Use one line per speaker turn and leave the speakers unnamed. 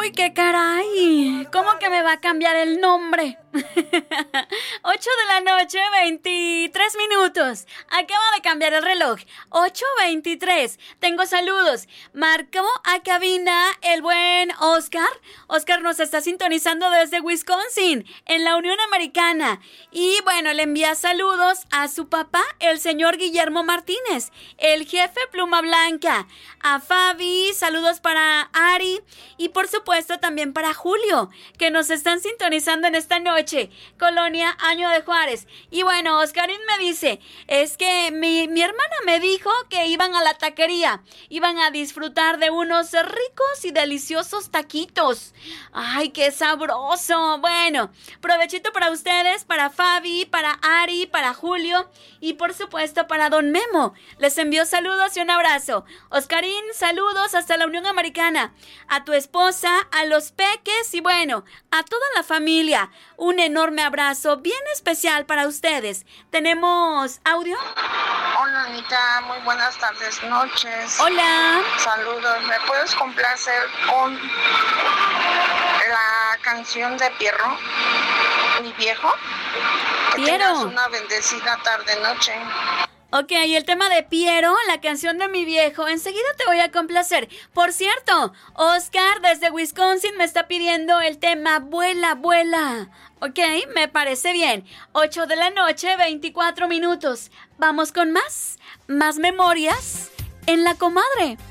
Uy, qué caray. ¿Cómo que me va a cambiar el nombre? 8 de la noche, 23 minutos. Acaba de cambiar el reloj. 8:23. Tengo saludos. Marco a cabina el buen Oscar. Oscar nos está sintonizando desde Wisconsin, en la Unión Americana. Y bueno, le envía saludos a su papá, el señor Guillermo Martínez, el jefe Pluma Blanca. A Fabi, saludos para Ari. Y por supuesto también para Julio, que nos están sintonizando en esta noche. Colonia Año de Juárez. Y bueno, Oscarín me dice, es que mi hermana me dijo que iban a la taquería, iban a disfrutar de unos ricos y deliciosos taquitos. ¡Ay, qué sabroso! Bueno, provechito para ustedes, para Fabi, para Ari, para Julio y por supuesto para Don Memo. Les envío saludos y un abrazo. Oscarín, saludos hasta la Unión Americana. A tu esposa, a los peques y bueno, a toda la familia. Un enorme abrazo bien especial para ustedes. ¿Tenemos audio?
Hola, Anita. Muy buenas tardes, noches.
Hola.
Saludos. ¿Me puedes complacer con la canción de Pierro, mi viejo? Que
Piero.
tengas una bendecida tarde-noche.
Ok, el tema de Piero, la canción de mi viejo, enseguida te voy a complacer. Por cierto, Oscar desde Wisconsin me está pidiendo el tema Vuela, vuela. Ok, me parece bien. 8 de la noche, 24 minutos. Vamos con más memorias en La Comadre.